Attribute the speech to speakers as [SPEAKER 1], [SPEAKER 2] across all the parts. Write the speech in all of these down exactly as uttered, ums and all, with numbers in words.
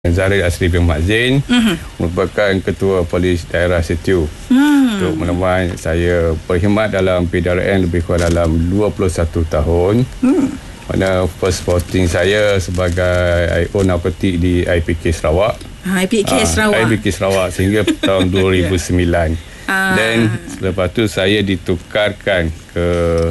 [SPEAKER 1] Zahrid Asri bin Mat Zain, mm-hmm. merupakan Ketua Polis Daerah Setiu. Mm. Untuk menemui saya berkhidmat dalam P D R N lebih kurang dalam dua puluh satu tahun. Mm. Mana first posting saya sebagai I O narkotik di I P K Sarawak.
[SPEAKER 2] Ha, I P K Sarawak.
[SPEAKER 1] I P K Sarawak sehingga tahun dua ribu sembilan. Ah. Dan selepas tu saya ditukarkan ke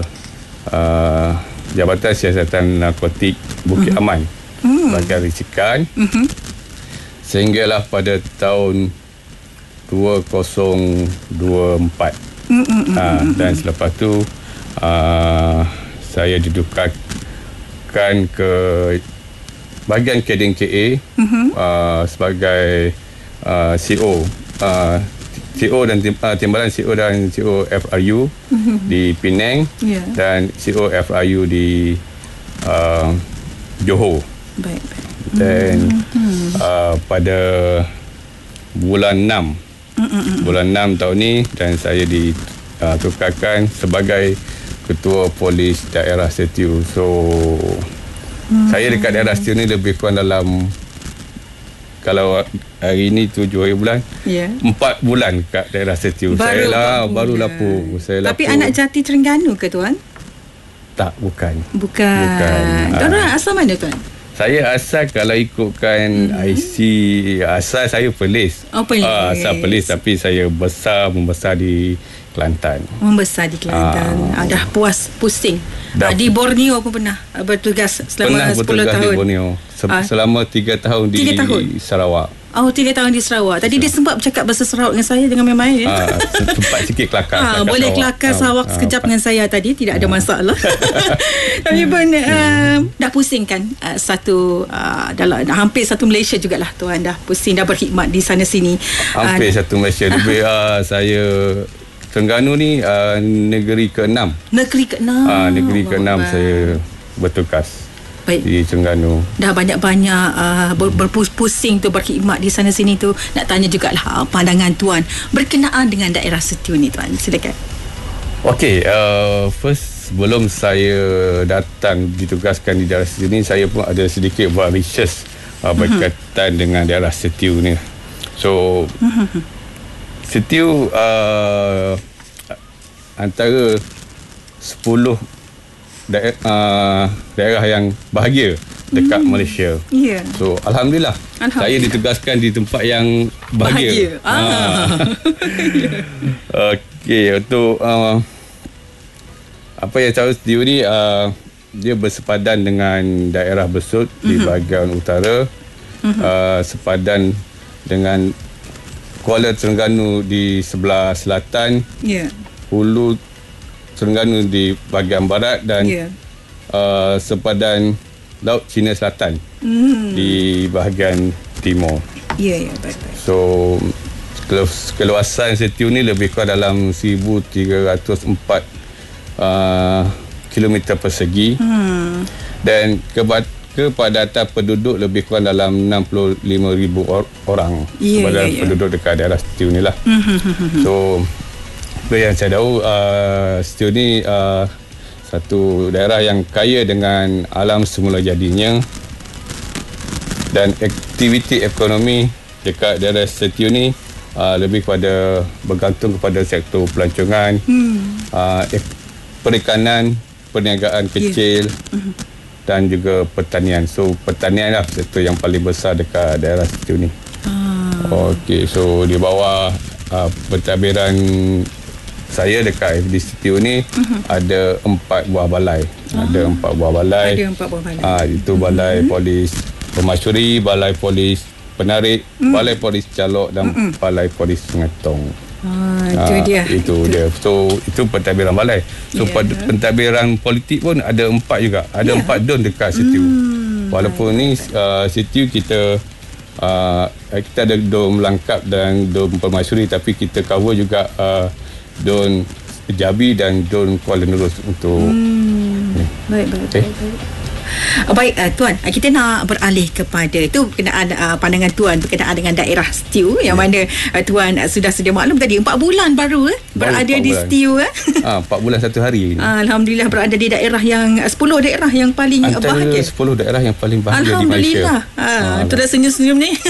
[SPEAKER 1] uh, Jabatan Siasatan Narkotik Bukit mm-hmm. Aman. Mm. Bahagian risikan. Mm-hmm. Sehinggalah pada tahun dua ribu dua puluh empat. Mm-mm, ha, dan selepas tu uh, saya ditukarkan ke bahagian Keding K A mm-hmm. uh, sebagai uh, C O uh, C O dan uh, timbalan C O dan C O F R U mm-hmm. di Penang, yeah. dan C O F R U di uh, Johor.
[SPEAKER 2] Baik, baik.
[SPEAKER 1] Dan mm-hmm. uh, pada bulan enam mm-hmm. bulan enam tahun ni, dan saya ditukarkan uh, sebagai Ketua Polis Daerah Setiu. So mm-hmm. saya dekat daerah Setiu ni lebih kurang dalam, kalau hari ni tujuh hari bulan, yeah. empat bulan kat daerah Setiu. Baru saya lah baru lapuk. Saya
[SPEAKER 2] Tapi
[SPEAKER 1] lapuk.
[SPEAKER 2] Anak jati Terengganu ke tuan?
[SPEAKER 1] Tak, bukan.
[SPEAKER 2] Bukan. Bukan. Tuan uh, asal mana tuan?
[SPEAKER 1] Saya asal kalau ikutkan hmm. I C, asal saya Perlis.
[SPEAKER 2] Oh, Perlis.
[SPEAKER 1] Uh, asal Perlis, tapi saya besar membesar di Kelantan.
[SPEAKER 2] Membesar di Kelantan. Uh, dah puas pusing. Uh, di Borneo pun pernah bertugas selama
[SPEAKER 1] pernah
[SPEAKER 2] sepuluh
[SPEAKER 1] bertugas
[SPEAKER 2] tahun.
[SPEAKER 1] Di Borneo. Se- uh, selama tiga tahun di tahun. Sarawak.
[SPEAKER 2] Oh, tiga tahun di Sarawak. Tadi so. dia sempat bercakap bahasa Sarawak dengan saya dengan main-main. Ya?
[SPEAKER 1] Uh, sempat sikit kelakar.
[SPEAKER 2] Ha, boleh kelakar Sarawak uh, sekejap uh, dengan saya tadi. Tidak ada masalah. Tapi pun uh, dah pusing kan. Uh, satu, uh, dalam, hampir satu Malaysia jugalah tuan. Dah pusing, dah berkhidmat di sana-sini.
[SPEAKER 1] Hampir uh, satu Malaysia. Lebih uh, saya... Terengganu ni uh, negeri keenam.
[SPEAKER 2] Negeri keenam.
[SPEAKER 1] Uh, negeri keenam saya bertugas. Baik. Di Terengganu. Dah
[SPEAKER 2] banyak-banyak uh, ber- berpusing tu, berkhidmat di sana sini tu. Nak tanya jugalah uh, pandangan tuan berkenaan dengan daerah Setiu ni tuan. Silakan.
[SPEAKER 1] Okey, uh, first sebelum saya datang ditugaskan di daerah Setiu ni, saya pun ada sedikit buat research uh, berkaitan uh-huh. dengan daerah Setiu ni. So uh-huh. Setiu uh, antara sepuluh daerah, uh, daerah yang bahagia dekat mm. Malaysia. Yeah. So Alhamdulillah, Alhamdulillah saya ditugaskan di tempat yang bahagia. Bahagia. Ah. Okey, untuk uh, apa yang saya Setiu ni, uh, dia bersepadan dengan daerah Besut mm-hmm. di bahagian utara, mm-hmm. uh, sepadan dengan Kuala Terengganu di sebelah selatan, yeah. Hulu Terengganu di bahagian barat, dan yeah. uh, sepadan Laut Cina Selatan mm. di bahagian timur.
[SPEAKER 2] Ya, yeah, yeah, baik-baik.
[SPEAKER 1] So keluasan Setiu ni lebih kurang dalam seribu tiga ratus empat uh, kilometer persegi, mm. dan kebat kepadatan penduduk lebih kurang dalam enam puluh lima ribu or- orang yeah, kepadatan yeah, yeah. penduduk dekat daerah Setiu ni lah. So apa yang saya tahu, uh, Setiu ni uh, satu daerah yang kaya dengan alam semula jadinya, dan aktiviti ekonomi dekat daerah Setiu ni uh, lebih kepada bergantung kepada sektor pelancongan, hmm. uh, perikanan, perniagaan kecil, yeah. uh-huh. dan juga pertanian. So pertanian lah sektor yang paling besar dekat daerah Setiu ni. Ah. Okey, so di bawah uh, pentadbiran saya dekat F D Setiu ni uh-huh. ada empat buah balai. Ah. Ada empat buah balai.
[SPEAKER 2] Ada empat buah balai.
[SPEAKER 1] Ah, itu balai uh-huh. polis Pemasyuri, balai polis Penarik, uh-huh. balai polis Calok, dan uh-huh. balai polis Sungatong.
[SPEAKER 2] Ah, itu ha, dia.
[SPEAKER 1] Itu, itu dia. So itu pentadbiran balai. So yeah. pentadbiran politik pun ada empat juga. Ada yeah. empat don dekat Setiu. Hmm, Walaupun baik, ni uh, Setiu kita uh, kita ada don Melangkap dan don Permaisuri, tapi kita cover juga uh, don Jabi dan don Kuala Nerus untuk
[SPEAKER 2] hmm. baik, baik, okay. baik, baik. Uh, baik uh, Tuan, uh, kita nak beralih kepada itu berkenaan uh, pandangan Tuan berkenaan dengan daerah Stew yang yeah. mana uh, Tuan uh, sudah sedia maklum tadi empat bulan baru eh, berada
[SPEAKER 1] empat
[SPEAKER 2] di
[SPEAKER 1] bulan.
[SPEAKER 2] Stew eh.
[SPEAKER 1] Ah, empat bulan satu hari ini.
[SPEAKER 2] Alhamdulillah berada di daerah yang uh, sepuluh daerah yang paling
[SPEAKER 1] antara
[SPEAKER 2] bahagia.
[SPEAKER 1] sepuluh daerah yang paling bahagia di Malaysia.
[SPEAKER 2] Alhamdulillah. Ah, tu dah senyum-senyum ni.